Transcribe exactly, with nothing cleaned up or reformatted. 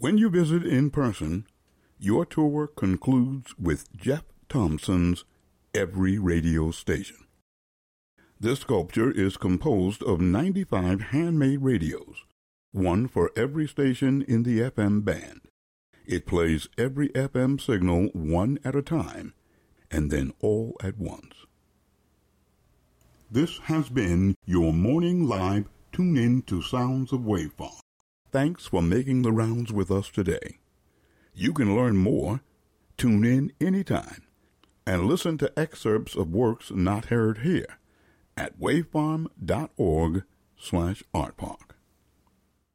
When you visit in person, your tour concludes with Jeff Thompson's Every Radio Station. This sculpture is composed of ninety-five handmade radios, one for every station in the F M band. It plays every F M signal one at a time, and then all at once. This has been your morning live tune-in to Sounds of Waveform. Thanks for making the rounds with us today. You can learn more, tune in anytime, and listen to excerpts of works not heard here at waveform dot org slash artpark.